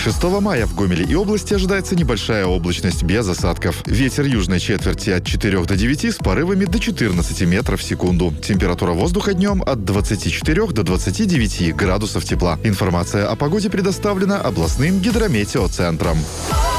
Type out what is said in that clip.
6 мая в Гомеле и области ожидается небольшая облачность без осадков. Ветер южной четверти от 4 до 9 с порывами до 14 метров в секунду. Температура воздуха днем от 24 до 29 градусов тепла. Информация о погоде предоставлена областным гидрометеоцентром.